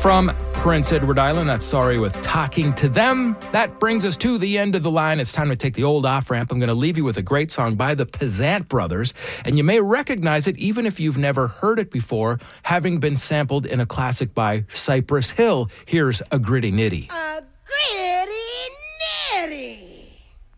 From Prince Edward Island, that's Sorry with Talking to Them. That brings us to the end of the line. It's time to take the old off-ramp. I'm going to leave you with a great song by the Peasant Brothers, and you may recognize it even if you've never heard it before, having been sampled in a classic by Cypress Hill. Here's A Gritty Nitty.